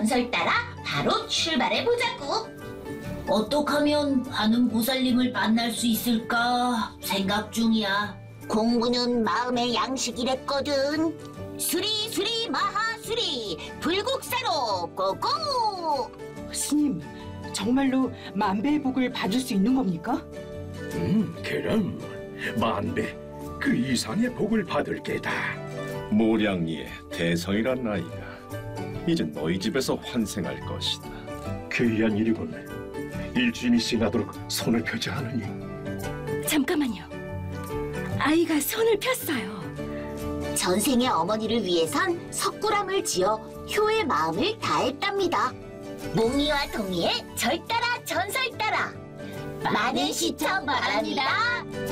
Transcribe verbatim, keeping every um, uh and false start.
전설 따라 바로 출발해 보자고. 어떻게 하면 하는 보살님을 만날 수 있을까 생각 중이야. 공부는 마음의 양식이랬거든. 수리 수리 마하수리 불국사로 고고. 스님, 정말로 만배의 복을 받을 수 있는 겁니까? 음, 그럼 만배 그 이상의 복을 받을 게다. 모량리의 대성이란 나이가 이제 너희 집에서 환생할 것이다. 귀한 일이군. 일주인이 지나도록 손을 펴지 않으니. 잠깐만요. 아이가 손을 폈어요. 전생의 어머니를 위해선 석굴암을 지어 효의 마음을 다했답니다. 몽이와 동이의 절 따라 전설 따라 많은 시청 바랍니다.